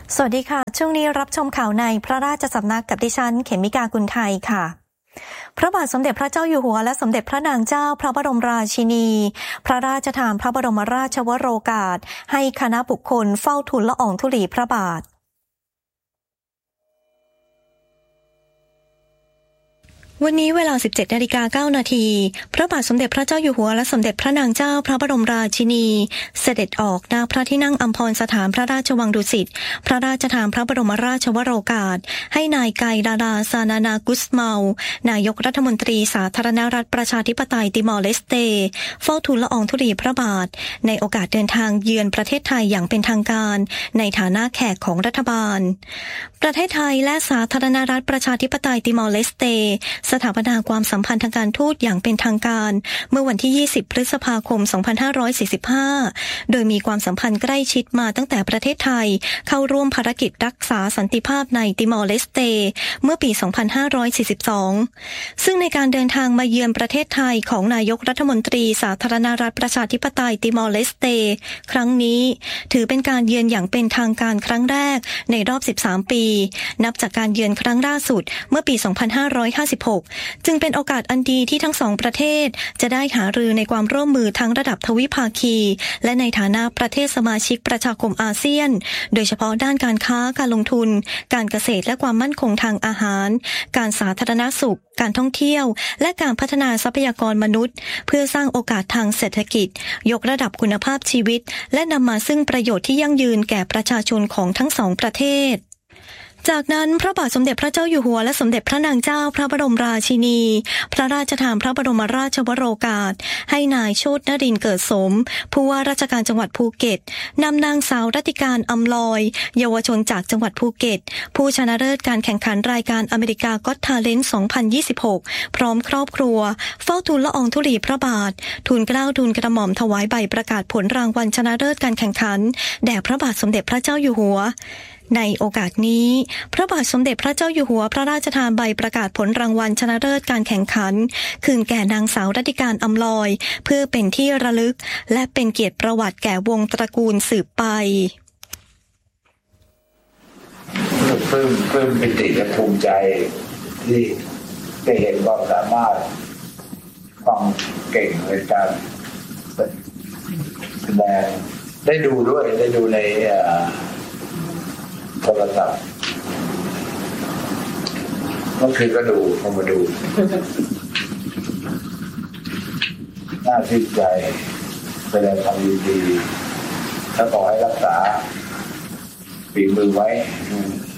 สวัสดีค่ะช่วงนี้รับชมข่าวในพระราชสำนักกับดิฉันเขมิกากุลไทยค่ะพระบาทสมเด็จพระเจ้าอยู่หัวและสมเด็จพระนางเจ้าพระบรมราชินีพระราชทานพระบรมราชวโรกาสให้คณะบุคคลเฝ้าทูลละอองธุลีพระบาทวันนี้เวลา 17:09 น.พระบาทสมเด็จพระเจ้าอยู่หัวและสมเด็จพระนางเจ้าพระบรมราชินีเสด็จออกณพระที่นั่งอัมพรสถานพระราชวังดุสิตพระราชทานพระบรมราชวโรกาสให้นายไกดาดาซานานากุสเมานายกรัฐมนตรีสาธารณรัฐประชาธิปไตยติมอร์เลสเตเฝ้าทูลละอองธุลีพระบาทในโอกาสเดินทางเยือนประเทศไทยอย่างเป็นทางการในฐานะแขกของรัฐบาลประเทศไทยและสาธารณรัฐประชาธิปไตยติมอร์เลสเตสถาปนาความสัมพันธ์ทางการทูตอย่างเป็นทางการเมื่อวันที่ 20 พฤษภาคม 2545 โดยมีความสัมพันธ์ใกล้ชิดมาตั้งแต่ประเทศไทยเข้าร่วมภารกิจรักษาสันติภาพในติมอร์เลสเตเมื่อปี 2542 ซึ่งในการเดินทางมาเยือนประเทศไทยของนายกรัฐมนตรีสาธารณรัฐประชาธิปไตยติมอร์เลสเตครั้งนี้ถือเป็นการเยือนอย่างเป็นทางการครั้งแรกในรอบ 13 ปีนับจากการเยือนครั้งล่าสุดเมื่อปี 2556 จึงเป็นโอกาสอันดีที่ทั้งสองประเทศจะได้หารือในความร่วมมือทั้งระดับทวิภาคีและในฐานะประเทศสมาชิกประชาคมอาเซียนโดยเฉพาะด้านการค้าการลงทุนการเกษตรและความมั่นคงทางอาหารการสาธารณสุขการท่องเที่ยวและการพัฒนาทรัพยากรมนุษย์เพื่อสร้างโอกาสทางเศรษฐกิจยกระดับคุณภาพชีวิตและนำมาซึ่งประโยชน์ที่ยั่งยืนแก่ประชาชนของทั้งสองประเทศจากนั้นพระบาทสมเด็จพระเจ้าอยู่หัวและสมเด็จพระนางเจ้าพระบรมราชินีพระราชทานพระบรมราชวโรกาสให้นายโชตินรินทร์เกิดสมผู้ว่าราชการจังหวัดภูเก็ตนำนางสาวรัติการอำลอยเยาวชนจากจังหวัดภูเก็ตผู้ชนะเลิศการแข่งขันรายการอเมริกาก็อตทาเลนต์ 2026 พร้อมครอบครัวเฝ้าทูลละอองธุลีพระบาททูลเกล้าทูลกระหม่อมถวายใบประกาศผลรางวัลชนะเลิศการแข่งขันแด่พระบาทสมเด็จพระเจ้าอยู่หัวในโอกาสนี้พระบาทสมเด็จพระเจ้าอยู่หัวพระราชทานใบประกาศผลรางวัลชนะเลิศการแข่งขันคืนแก่นางสาวรัติการอำลอยเพื่อเป็นที่ระลึกและเป็นเกียรติประวัติแก่วงตระกูลสืบไปปลื้มปิติและภูมิใจที่ได้เห็นความสามารถความเก่งในการแสดงได้ดูในโทรศัพท์เมื่อคืนก็ดูพอมาดูน่าชื่นใจแสดงความยินดีและขอให้รักษาฝีมือไว้